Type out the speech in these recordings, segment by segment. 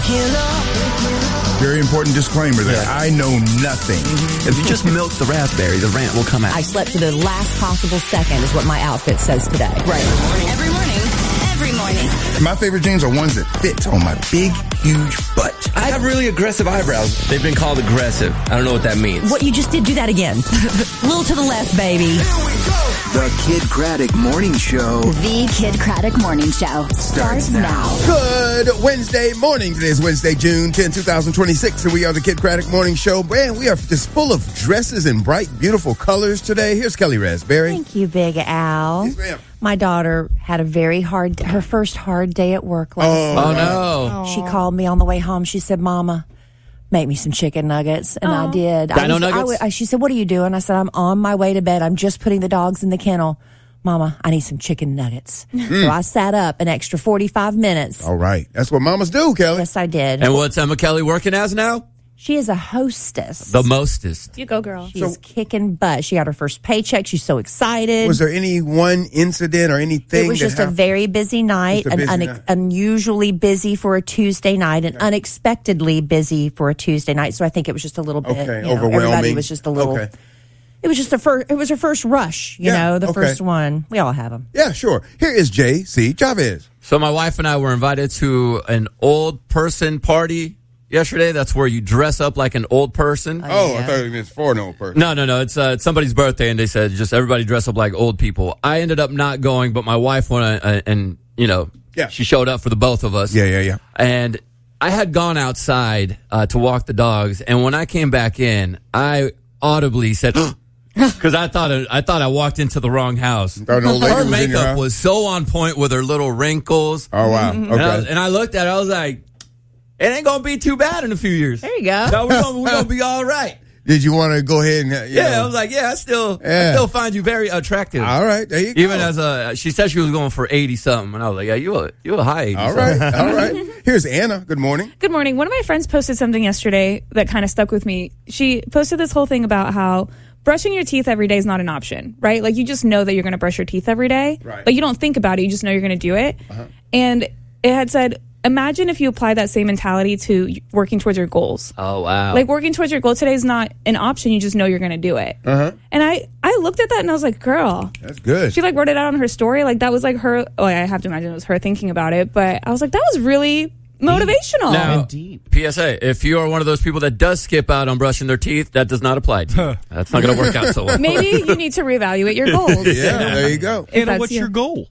Very important disclaimer there. I know nothing. If you just milk the raspberry, the rant will come out. I slept to the last possible second is what my outfit says today. Right. Every morning. Every morning. My favorite jeans are ones that fit on my big, huge butt. I have really aggressive eyebrows. They've been called aggressive. I don't know what that means. What you just did, do that again. A little to the left, baby. The Kid Craddock Morning Show. The Kid Craddock Morning Show starts now. Good Wednesday morning. Today is Wednesday, June 10, 2026, and we are the Kid Craddock Morning Show. Man, we are just full of dresses in bright, beautiful colors today. Here's Kelly Raspberry. Thank you, Big Al. Yes, ma'am. My daughter had her first hard day at work last Oh, night. no. She called me on the way home. She said, Mama, make me some chicken nuggets. And I did. Dino nuggets? She said, what are you doing? I said, I'm on my way to bed. I'm just putting the dogs in the kennel. Mama, I need some chicken nuggets. So I sat up an extra 45 minutes. All right. That's what mamas do, Kelly. Yes, I did. And what's Emma Kelly working as now? She is a hostess. The mostest. You go, girl. She's kicking butt. She got her first paycheck. She's so excited. Was there any one incident or anything? It was just a very busy night, unusually busy for a Tuesday night, and unexpectedly busy for a Tuesday night. So I think it was just a little bit overwhelming. Everybody was just a little. Okay. It was just it was her first rush, the first one. We all have them. Yeah, sure. Here is J.C. Chavez. So my wife and I were invited to an old person party yesterday. That's where you dress up like an old person. I thought it was for an old person. No. It's somebody's birthday, and they said just everybody dress up like old people. I ended up not going, but my wife went, and she showed up for the both of us. Yeah. And I had gone outside to walk the dogs, and when I came back in, I audibly said, because I thought I walked into the wrong house. An old lady Her was in your makeup house? was so on point with her little wrinkles. Oh, wow. Okay. And I looked at it, I was like, it ain't going to be too bad in a few years. There you go. No, we're going to be all right. Did you want to go ahead and... I was like, I still find you very attractive. All right, there you go. Even as she said she was going for 80-something, and I was like, you a high 80. All right. Here's Anna. Good morning. Good morning. One of my friends posted something yesterday that kind of stuck with me. She posted this whole thing about how brushing your teeth every day is not an option, right? Like, you just know that you're going to brush your teeth every day. Right. Like, you don't think about it. You just know you're going to do it. Uh-huh. And it had said, imagine if you apply that same mentality to working towards your goals. Oh, wow. Like, working towards your goal today is not an option. You just know you're going to do it. Uh-huh. And I looked at that and I was like, girl. That's good. She, wrote it out on her story. Like, that was, her... Oh, I have to imagine it was her thinking about it. But I was like, that was really motivational. Now, PSA, if you are one of those people that does skip out on brushing their teeth, that does not apply to you. That's not going to work out so well. Maybe you need to reevaluate your goals. Yeah, there you go. Anna, what's your goal?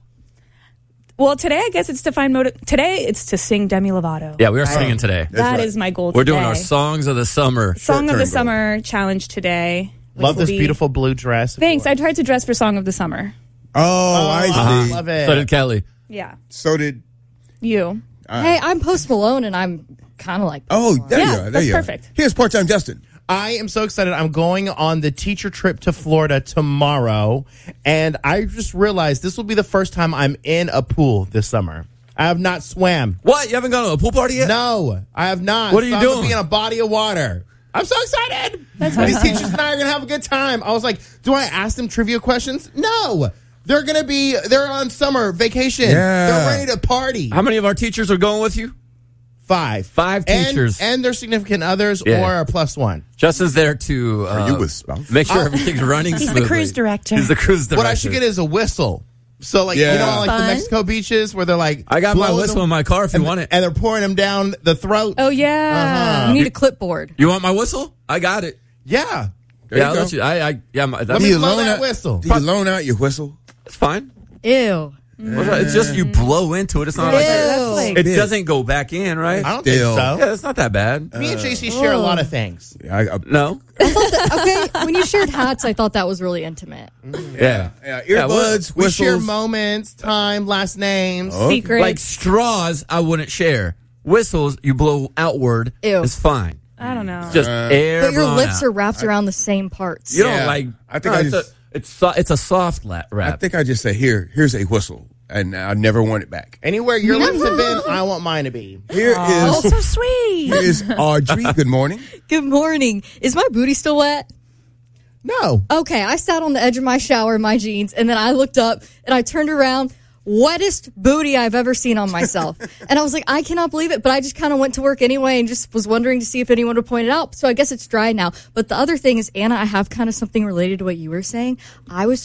Well, today I guess it's to find Today it's to sing Demi Lovato. Yeah, we are singing today. That is my goal. We're today. doing our Songs of the Summer. Song of the goal. Summer challenge today. Love this beautiful blue dress. Thanks. I tried to dress for Song of the Summer. Oh, I see. Love it. So did Kelly. Yeah. So did... You. Hey, I'm Post Malone, and I'm kind of like... Oh, there you Yeah, are. There that's you are. perfect. Here's part-time Justin. I am so excited. I'm going on the teacher trip to Florida tomorrow, and I just realized this will be the first time I'm in a pool this summer. I have not swam. What? You haven't gone to a pool party yet? No, I have not. What are you So I'm gonna doing? be in a body of water. I'm so excited. These teachers and I are going to have a good time. I was like, do I ask them trivia questions? No. They're on summer vacation. Yeah. They're ready to party. How many of our teachers are going with you? 5. 5 teachers. And their significant others Yeah. or a +1. Justin's there to Are you with spouse? make sure everything's running He's smoothly. the cruise director. He's the cruise director. What I should get is a whistle. So, like, Yeah. you know, like the Fun. Mexico beaches where they're like... I got my blowing whistle them- in my car if you and, want it. And they're pouring them down the throat. Oh, yeah. You need a clipboard. You want my whistle? I got it. Yeah. There Yeah, you I'll go. let you. Let Do me you blow loan that out- whistle. Do you loan out your whistle? It's fine. Ew. It's just you blow into it. It's not like That's like... it doesn't go back in, right? I don't Still. think so. Yeah, it's not that bad. Me and JC share a lot of things. No. Okay, when you shared hats, I thought that was really intimate. Yeah. Earbuds, We share whistles. moments, time, last names. Secret. Like straws, I wouldn't share. Whistles, you blow outward. Ew. It's fine. I don't know. Just air. But your blown lips out. are wrapped around the same parts. You don't Yeah. like. I think it's a soft I rap. think I just say, here's a whistle, and I never want it back. Anywhere your lips have been, I want mine to be. Here Oh, is so sweet. here is Audrey. Good morning. Good morning. Is my booty still wet? No. Okay, I sat on the edge of my shower in my jeans, and then I looked up, and I turned around. wettest booty I've ever seen on myself. And I was like, I cannot believe it. But I just kind of went to work anyway and just was wondering to see if anyone would point it out. So I guess it's dry now. But the other thing is, Anna, I have kind of something related to what you were saying. I was